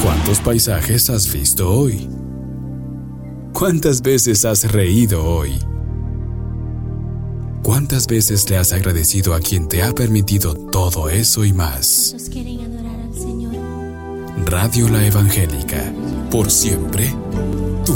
¿Cuántos paisajes has visto hoy? ¿Cuántas veces has reído hoy? ¿Cuántas veces le has agradecido a quien te ha permitido todo eso y más? ¿Cuántos quieren adorar al Señor? Radio La Evangélica, por siempre